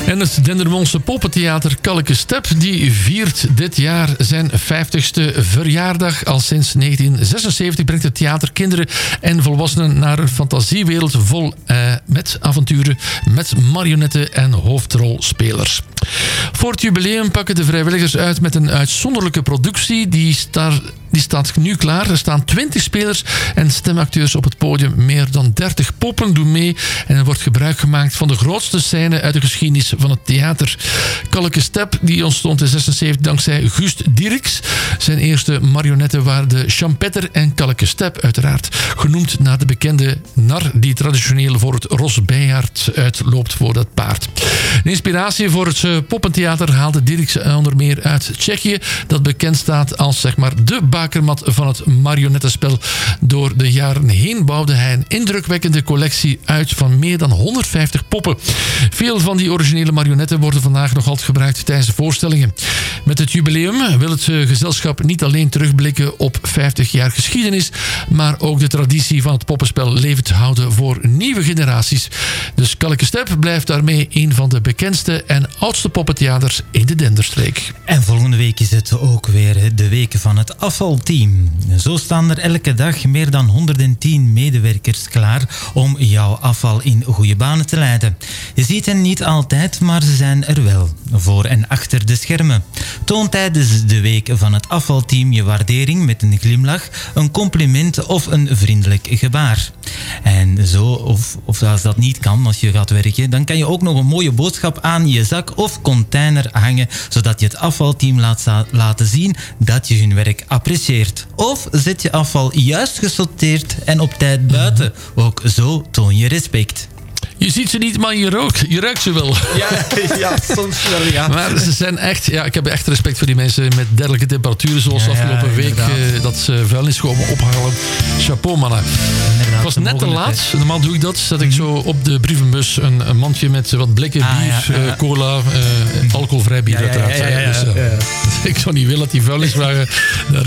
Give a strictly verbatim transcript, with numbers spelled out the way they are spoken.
En het Dendermondse poppentheater Kalke Step die viert dit jaar zijn vijftigste verjaardag. Al sinds negentien zesenzeventig brengt het theater kinderen en volwassenen naar een fantasiewereld vol eh, met avonturen, met marionetten en hoofdrolspelers. Voor het jubileum pakken de vrijwilligers uit met een uitzonderlijke productie. Die, star, die staat nu klaar. Er staan twintig spelers en stemacteurs op het podium. Meer dan dertig poppen doen mee. En er wordt gebruik gemaakt van de grootste scène uit de geschiedenis van het theater. Kalke Step die ontstond in zesenzeventig dankzij Gust Dirks. Zijn eerste marionetten waren de Champetter en Kalke Step uiteraard. Genoemd naar de bekende nar die traditioneel voor het Ros Beiaard uitloopt voor dat paard. De inspiratie voor het poppentheater haalde Dirks onder meer uit Tsjechië, dat bekend staat als zeg maar de bakermat van het marionettenspel. Door de jaren heen bouwde hij een indrukwekkende collectie uit van meer dan honderdvijftig poppen. Veel van die originele marionetten worden vandaag nog altijd gebruikt tijdens de voorstellingen. Met het jubileum wil het gezelschap niet alleen terugblikken op vijftig jaar geschiedenis, maar ook de traditie van het poppenspel levend houden voor nieuwe generaties. Dus Kalke Step blijft daarmee een van de bekendste en oudste poppentheaters in de Denderstreek. En volgende week is het ook weer de week van het afvalteam. Zo staan er elke dag meer dan honderdtien medewerkers klaar om jouw afval in goede banen te leiden. Je ziet hen niet altijd, maar ze zijn er wel. Voor en achter de schermen. Toon tijdens de week van het afvalteam je waardering met een glimlach, een compliment of een vriendelijk gebaar. En zo, of, of als dat niet kan, als je gaat werken, dan kan je ook nog een mooie boodschap aan je zak of container hangen, zodat je het afvalteam laat laten zien dat je hun werk apprecieert. Of zet je afval juist gesorteerd en op tijd buiten. Ook zo toon je respect. Je ziet ze niet, maar je ruikt, je ruikt ze wel. Ja, ja, soms wel, ja. Maar ze zijn echt, ja, ik heb echt respect voor die mensen met dergelijke temperaturen, zoals ja, afgelopen ja, week, eh, dat ze vuilnis komen ophalen. Chapeau, mannen. Ik was net te laat. Normaal doe ik dat. Zet ik zo op de brievenbus een, een mandje met wat blikken bier, ah, ja, ja. Uh, cola, uh, alcoholvrij bier, ja, uiteraard. Ja, ja, ja, ja, ja, ja. Dus, uh, ik zou niet willen dat die vuilniswagen